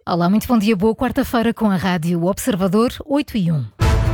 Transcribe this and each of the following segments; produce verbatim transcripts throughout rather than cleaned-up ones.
Olá, muito bom dia, boa quarta-feira com a Rádio Observador oito e um.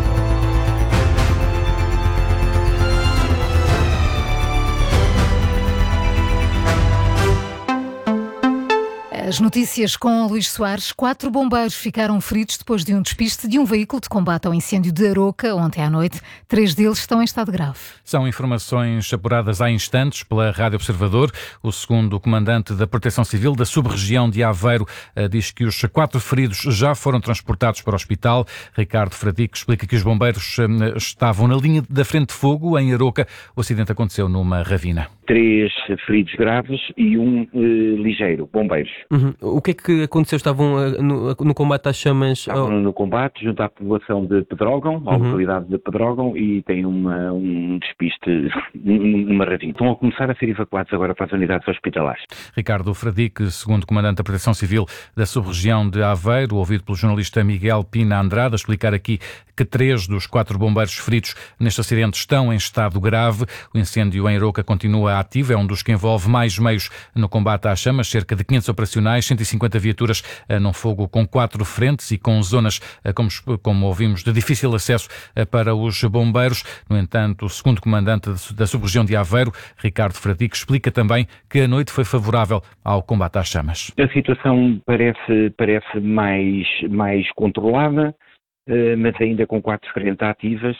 As notícias com Luís Soares. Quatro bombeiros ficaram feridos depois de um despiste de um veículo de combate ao incêndio de Aroca ontem à noite. Três deles estão em estado grave. São informações apuradas há instantes pela Rádio Observador. O segundo comandante da Proteção Civil da sub-região de Aveiro diz que os quatro feridos já foram transportados para o hospital. Ricardo Fradique explica que os bombeiros estavam na linha da frente de fogo em Aroca. O acidente aconteceu numa ravina. Três feridos graves e um uh, ligeiro, bombeiros. Uhum. O que é que aconteceu? Estavam uh, no, no combate às chamas? Estavam no combate junto à população de Pedrógão, à uhum. localidade de Pedrógão, e tem uma, um despiste numa ravina. Estão a começar a ser evacuados agora para as unidades hospitalares. Ricardo Fradique, segundo comandante da Proteção Civil da sub-região de Aveiro, ouvido pelo jornalista Miguel Pina Andrade, a explicar aqui que três dos quatro bombeiros feridos neste acidente estão em estado grave. O incêndio em Aroca continua ativo, é um dos que envolve mais meios no combate às chamas, cerca de quinhentos operacionais, cento e cinquenta viaturas num fogo com quatro frentes e com zonas, como, como ouvimos, de difícil acesso para os bombeiros. No entanto, o segundo comandante da sub-região de Aveiro, Ricardo Fradique, explica também que a noite foi favorável ao combate às chamas. A situação parece, parece mais, mais controlada, mas ainda com quatro frentes ativas.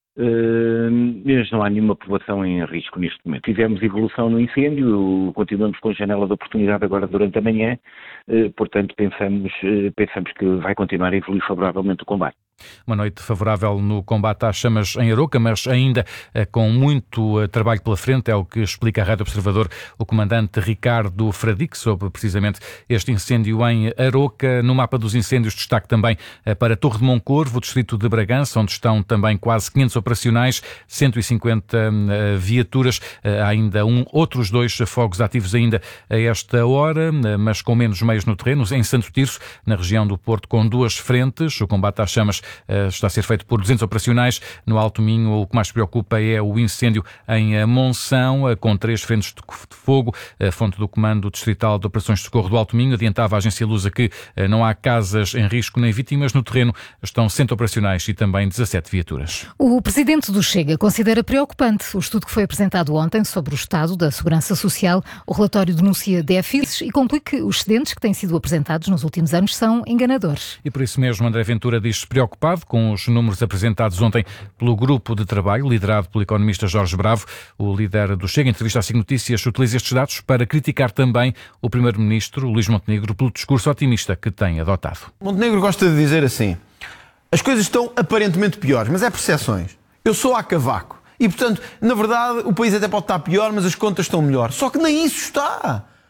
Uh, mas não há nenhuma população em risco neste momento. Tivemos evolução no incêndio, continuamos com janela de oportunidade agora durante a manhã, uh, portanto pensamos, uh, pensamos que vai continuar a evoluir favoravelmente o combate. Uma noite favorável no combate às chamas em Aroca, mas ainda uh, com muito uh, trabalho pela frente, é o que explica a Rádio Observador o comandante Ricardo Fradique sobre precisamente este incêndio em Aroca. No mapa dos incêndios, destaque também uh, para Torre de Moncorvo, o distrito de Bragança, onde estão também quase quinhentos operacionais, cento e cinquenta uh, viaturas, uh, há ainda um, outros dois fogos ativos ainda a esta hora, uh, mas com menos meios no terreno. Em Santo Tirso, na região do Porto, com duas frentes, o combate às chamas uh, está a ser feito por duzentos operacionais. No Alto Minho, o que mais preocupa é o incêndio em uh, Monção, uh, com três frentes de, de fogo. A fonte do Comando Distrital de Operações de Socorro do Alto Minho adiantava à agência Lusa que uh, não há casas em risco nem vítimas. No terreno estão cem operacionais e também dezassete viaturas. O O presidente do Chega considera preocupante o estudo que foi apresentado ontem sobre o estado da segurança social. O relatório denuncia déficits e conclui que os excedentes que têm sido apresentados nos últimos anos são enganadores. E por isso mesmo André Ventura diz-se preocupado com os números apresentados ontem pelo grupo de trabalho liderado pelo economista Jorge Bravo. O líder do Chega, em entrevista à SIC Notícias, utiliza estes dados para criticar também o primeiro-ministro Luís Montenegro pelo discurso otimista que tem adotado. Montenegro gosta de dizer assim: as coisas estão aparentemente piores, mas é percepções. Eu sou a cavaco. E, portanto, na verdade, o país até pode estar pior, mas as contas estão melhor. Só que nem isso está.